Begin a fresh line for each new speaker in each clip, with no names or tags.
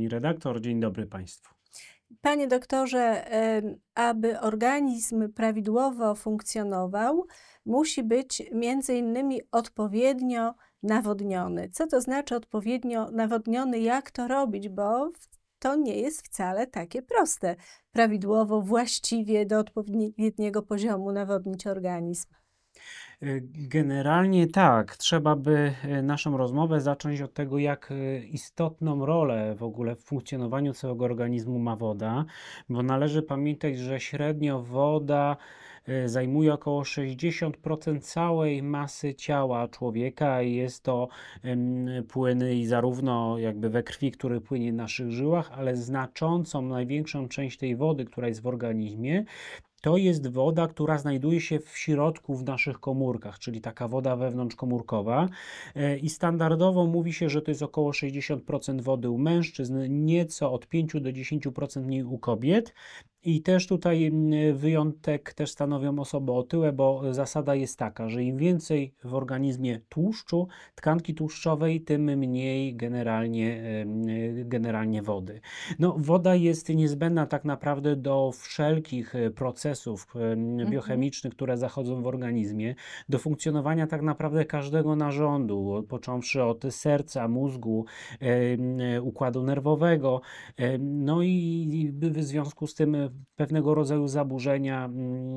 pani redaktor. Dzień dobry państwu.
Panie doktorze, aby organizm prawidłowo funkcjonował, musi być między innymi odpowiednio nawodniony. Co to znaczy odpowiednio nawodniony? Jak to robić? Bo to nie jest wcale takie proste. Prawidłowo, właściwie do odpowiedniego poziomu nawodnić organizm.
Generalnie tak, trzeba by naszą rozmowę zacząć od tego, jak istotną rolę w ogóle w funkcjonowaniu całego organizmu ma woda, bo należy pamiętać, że średnio woda zajmuje około 60% całej masy ciała człowieka i jest to płyn i zarówno jakby we krwi, który płynie w naszych żyłach, ale znaczącą, największą część tej wody, która jest w organizmie, to jest woda, która znajduje się w środku w naszych komórkach, czyli taka woda wewnątrzkomórkowa. I standardowo mówi się, że to jest około 60% wody u mężczyzn, nieco od 5 do 10% mniej u kobiet. I też tutaj wyjątek też stanowią osoby otyłe, bo zasada jest taka, że im więcej w organizmie tłuszczu, tkanki tłuszczowej, tym mniej generalnie wody. No, woda jest niezbędna tak naprawdę do wszelkich procesów biochemicznych, które zachodzą w organizmie, do funkcjonowania tak naprawdę każdego narządu, począwszy od serca, mózgu, układu nerwowego. No i w związku z tym pewnego rodzaju zaburzenia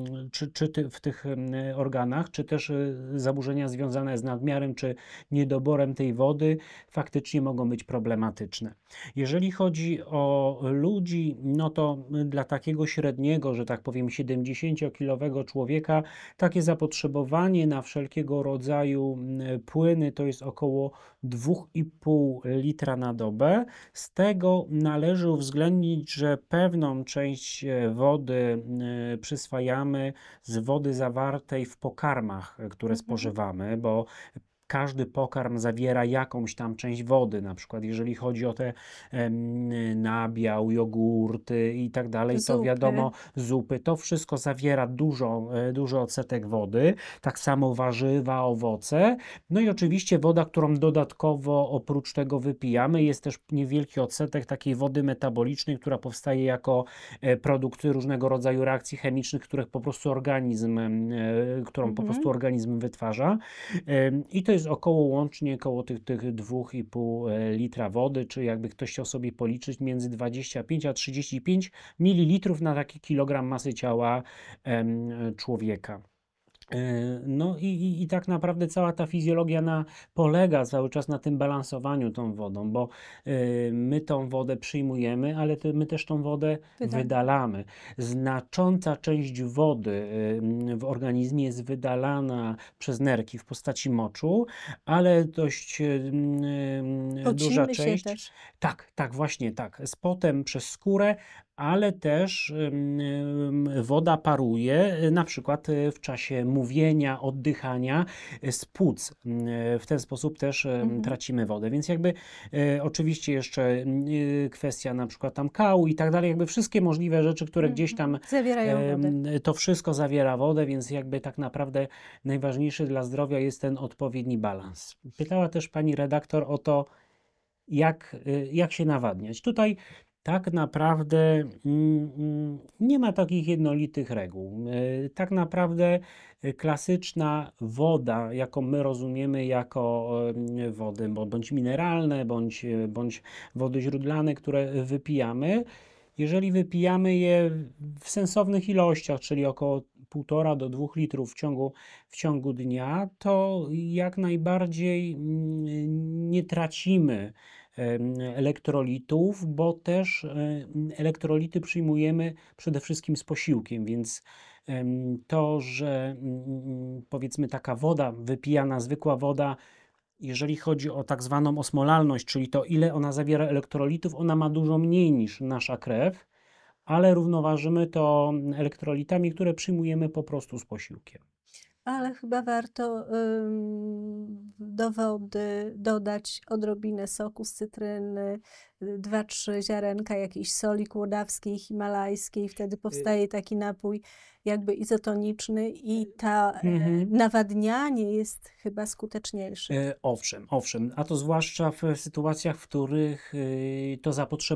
w tych organach, czy też zaburzenia związane z nadmiarem, czy niedoborem tej wody faktycznie mogą być problematyczne. Jeżeli chodzi o ludzi, no to dla takiego średniego, że tak powiem 70-kilowego człowieka, takie zapotrzebowanie na wszelkiego rodzaju płyny to jest około 2,5 litra na dobę. Z tego należy uwzględnić, że pewną część wody przyswajamy z wody zawartej w pokarmach, które spożywamy, bo każdy pokarm zawiera jakąś tam część wody, na przykład jeżeli chodzi o te nabiał, jogurty i tak dalej, to wiadomo, zupy, to wszystko zawiera duży odsetek wody, tak samo warzywa, owoce, no i oczywiście woda, którą dodatkowo oprócz tego wypijamy, jest też niewielki odsetek takiej wody metabolicznej, która powstaje jako produkt różnego rodzaju reakcji chemicznych, którą po prostu organizm wytwarza, i to jest łącznie około tych 2,5 litra wody, czy jakby ktoś chciał sobie policzyć, między 25 a 35 ml na taki kilogram masy ciała człowieka. No i tak naprawdę cała ta fizjologia polega cały czas na tym balansowaniu tą wodą, bo my tą wodę przyjmujemy, ale my też tą wodę wydalamy. Znacząca część wody w organizmie jest wydalana przez nerki w postaci moczu, ale dość duża część...
się też.
Tak, właśnie tak. Z potem przez skórę, ale też woda paruje, na przykład w czasie mówienia, oddychania z płuc. W ten sposób też tracimy wodę, więc jakby oczywiście jeszcze kwestia na przykład tam kału i tak dalej, jakby wszystkie możliwe rzeczy, które gdzieś tam
zawierają wodę.
To wszystko zawiera wodę, więc jakby tak naprawdę najważniejszy dla zdrowia jest ten odpowiedni balans. Pytała też pani redaktor o to, jak się nawadniać. Tutaj tak naprawdę nie ma takich jednolitych reguł. Tak naprawdę klasyczna woda, jaką my rozumiemy jako wody bądź mineralne, bądź wody źródlane, które wypijamy, jeżeli wypijamy je w sensownych ilościach, czyli około 1,5 do 2 litrów w ciągu dnia, to jak najbardziej nie tracimy elektrolitów, bo też elektrolity przyjmujemy przede wszystkim z posiłkiem, więc to, że powiedzmy taka woda wypijana, zwykła woda, jeżeli chodzi o tak zwaną osmolalność, czyli to ile ona zawiera elektrolitów, ona ma dużo mniej niż nasza krew, ale równoważymy to elektrolitami, które przyjmujemy po prostu z posiłkiem.
Ale chyba warto do wody dodać odrobinę soku z cytryny, 2-3 ziarenka jakiejś soli kłodawskiej, himalajskiej. Wtedy powstaje taki napój jakby izotoniczny i to nawadnianie jest chyba skuteczniejsze.
Owszem, a to zwłaszcza w sytuacjach, w których to zapotrzebowanie